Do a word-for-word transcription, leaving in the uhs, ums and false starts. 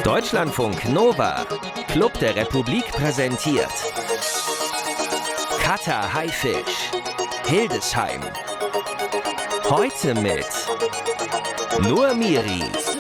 Deutschlandfunk Nova, Club der Republik präsentiert Cutter Haifisch, Hildesheim. Heute mit Nur Miri.